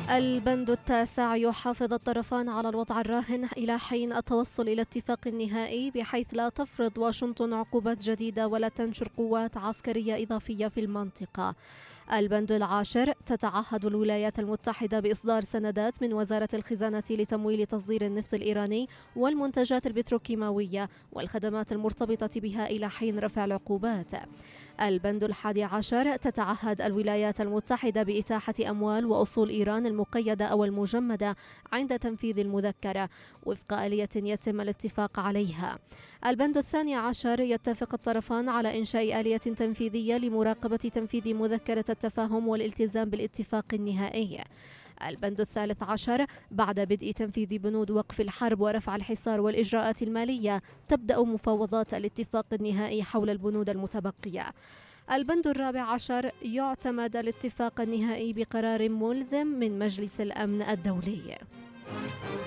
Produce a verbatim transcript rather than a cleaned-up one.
البند التاسع يحافظ الطرفان على الوضع الراهن إلى حين التوصل إلى اتفاق نهائي بحيث لا تفرض واشنطن عقوبات جديدة ولا تنشر قوات عسكرية إضافية في المنطقة. البند العاشر تتعهد الولايات المتحدة بإصدار سندات من وزارة الخزانة لتمويل تصدير النفط الإيراني والمنتجات البتروكيماوية والخدمات المرتبطة بها إلى حين رفع العقوبات. البند الحادي عشر تتعهد الولايات المتحدة بإتاحة أموال وأصول إيران المقيدة أو المجمدة عند تنفيذ المذكرة وفق آلية يتم الاتفاق عليها. البند الثاني عشر يتفق الطرفان على إنشاء آلية تنفيذية لمراقبة تنفيذ مذكرة التفاهم والالتزام بالاتفاق النهائي. البند الثالث عشر بعد بدء تنفيذ بنود وقف الحرب ورفع الحصار والإجراءات المالية تبدأ مفاوضات الاتفاق النهائي حول البنود المتبقية. البند الرابع عشر يعتمد الاتفاق النهائي بقرار ملزم من مجلس الأمن الدولي.